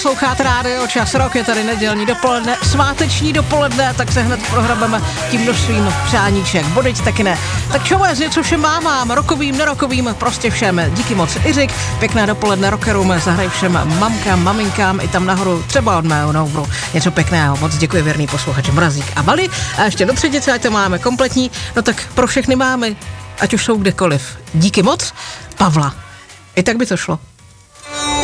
Posloucháte rádio Čas Rock, je tady nedělní dopoledne, sváteční dopoledne, tak se hned prohrabeme tím množstvím přáníček. Bodyť taky ne. Tak čověc, něco všem mám, rokovým, nerokovým, prostě všem. Díky moc Iřik, pěkné dopoledne rockerům, zahraj všem mamkám, maminkám i tam nahoru, třeba od mého noubru. Něco pěkného, moc děkuji věrný posluchač Mrazík a Bali. A ještě do třetice, ať to máme kompletní, no tak pro všechny máme, ať už jsou kdekoliv. Díky moc, Pavla. I tak by to šlo.